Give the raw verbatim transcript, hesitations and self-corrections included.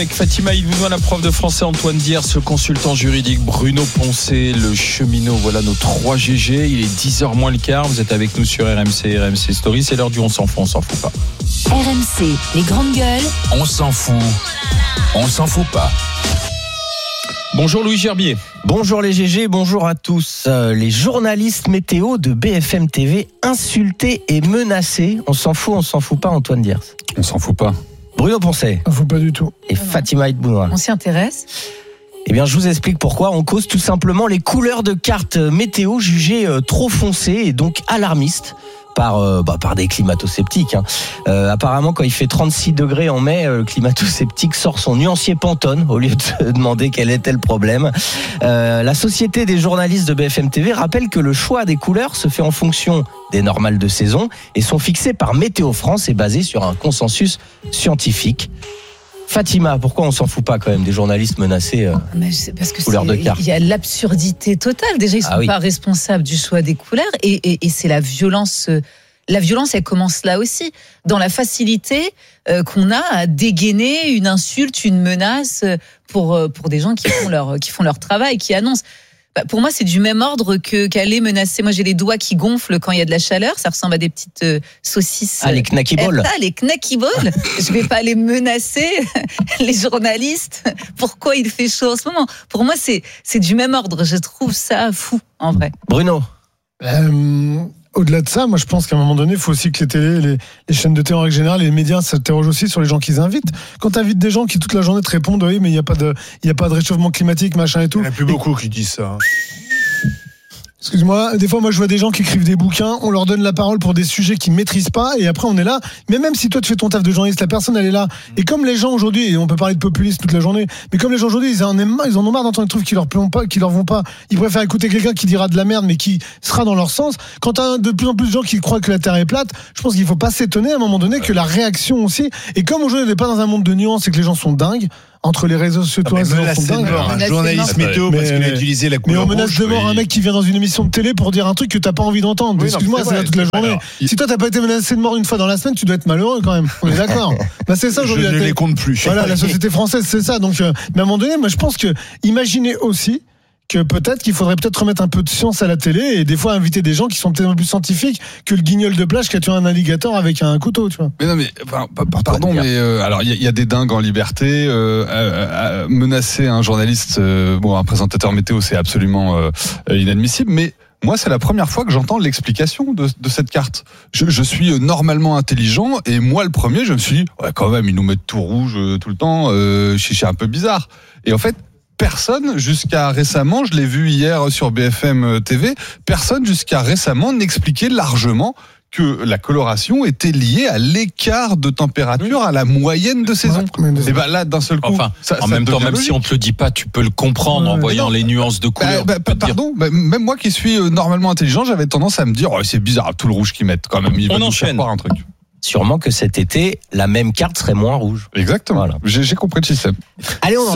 Avec Fatima Idbounoua, la prof de français, Antoine Diers, le consultant juridique, Bruno Poncet, le cheminot. Voilà nos trois G G. Il est dix heures moins le quart. Vous êtes avec nous sur R M C, R M C Story. C'est l'heure du on s'en fout, on s'en fout pas. R M C, les grandes gueules. On s'en fout. On s'en fout pas. Bonjour Louis Gerbier. Bonjour les G G, bonjour à tous. Euh, les journalistes météo de B F M T V insultés et menacés. On s'en fout, on s'en fout pas, Antoine Diers. On s'en fout pas. Bruno Poncet. On fout pas du tout. Et Fatima Idbounoua. On s'y intéresse. Eh bien, je vous explique pourquoi. On cause tout simplement les couleurs de cartes météo jugées euh, trop foncées et donc alarmistes par, euh, bah, par des climato-sceptiques. Hein. Euh, apparemment, quand il fait trente-six degrés en mai, euh, le climato-sceptique sort son nuancier Pantone au lieu de se demander quel était le problème. Euh, la Société des journalistes de B F M T V rappelle que le choix des couleurs se fait en fonction des normales de saison et sont fixées par Météo France et basées sur un consensus scientifique. Fatima, pourquoi on s'en fout pas quand même des journalistes menacés euh, Mais c'est parce que couleurs de carte. Il y a l'absurdité totale. Déjà, ils sont Ah oui. pas responsables du choix des couleurs et, et, et c'est la violence. La violence, elle commence là aussi, dans la facilité euh, qu'on a à dégainer une insulte, une menace pour pour des gens qui font leur qui font leur travail, qui annoncent. Bah, pour moi, c'est du même ordre que qu'aller menacer. Moi, j'ai les doigts qui gonflent quand il y a de la chaleur. Ça ressemble à des petites euh, saucisses. Ah, les knacky balls. Ah, les knacky balls. Je vais pas aller menacer les journalistes. Pourquoi il fait chaud en ce moment? Pour moi, c'est c'est du même ordre. Je trouve ça fou, en vrai. Bruno. Euh, au-delà de ça, moi je pense qu'à un moment donné, il faut aussi que les télés, les, les chaînes de télé en règle générale et les médias s'interrogent aussi sur les gens qu'ils invitent. Quand tu invites des gens qui toute la journée te répondent, oui, mais il n'y a pas de, il y a pas de réchauffement climatique, machin et tout. Il n'y en a plus beaucoup qui disent ça. Excuse-moi, des fois, moi, je vois des gens qui écrivent des bouquins, on leur donne la parole pour des sujets qu'ils maîtrisent pas, et après, on est là. Mais même si toi, tu fais ton taf de journaliste, la personne, elle est là. Et comme les gens aujourd'hui, et on peut parler de populisme toute la journée, mais comme les gens aujourd'hui, ils en, aiment, ils en ont marre d'entendre des trucs qui leur plaisent pas, qui leur vont pas. Ils préfèrent écouter quelqu'un qui dira de la merde, mais qui sera dans leur sens. Quand t'as de plus en plus de gens qui croient que la Terre est plate, je pense qu'il faut pas s'étonner à un moment donné que la réaction aussi, et comme aujourd'hui, on n'est pas dans un monde de nuances et que les gens sont dingues, entre les réseaux sociaux, Ah, les gens menacer sont de dingues. mort un Menacer journaliste de mort. météo Mais- parce qu'il a mais- utilisé la Mais couleur on menace rouge, de mort un oui. mec qui vient dans une émission de télé pour dire un truc que t'as pas envie d'entendre. Oui, non, Excuse-moi, c'est c'est là vrai, toute la c'est vrai. journée. Alors, il- Si toi t'as pas été menacé de mort une fois dans la semaine, tu dois être malheureux quand même. On est d'accord. Bah c'est ça Je aujourd'hui. ne la télé. les compte plus. Voilà, la société française, c'est ça. Donc, euh, mais à un moment donné, moi je pense que imaginez aussi que peut-être qu'il faudrait peut-être remettre un peu de science à la télé et des fois inviter des gens qui sont peut-être un peu plus scientifiques que le guignol de plage qui a tué un alligator avec un couteau, tu vois. Mais non, mais enfin, pa- pa- pardon, mais euh, alors il y, a- il y a des dingues en liberté. Euh, euh, euh, menacer un journaliste, euh, bon, un présentateur météo, c'est absolument euh, inadmissible. Mais moi, c'est la première fois que j'entends l'explication de, de cette carte. Je, je suis normalement intelligent et moi, le premier, je me suis dit, ouais, quand même, ils nous mettent tout rouge euh, tout le temps. Euh, c'est c'est un peu bizarre. Et en fait. Personne, jusqu'à récemment, je l'ai vu hier sur B F M T V, personne jusqu'à récemment n'expliquait largement que la coloration était liée à l'écart de température à la moyenne de saison. Ouais, mais- Et ben là, d'un seul coup, Enfin, ça, en ça même temps, devient même logique. si on te le dit pas, tu peux le comprendre en Ouais, voyant non. les nuances de couleurs. Bah, bah, Tu peux te dire- pardon, bah, même moi qui suis euh, normalement intelligent, j'avais tendance à me dire, oh, c'est bizarre, tout le rouge qu'ils mettent quand même. Ils On veulent nous enchaîne. faire croire un truc. Sûrement que cet été, la même carte serait moins rouge. Exactement. Voilà. J'ai j'ai compris le système. Allez, on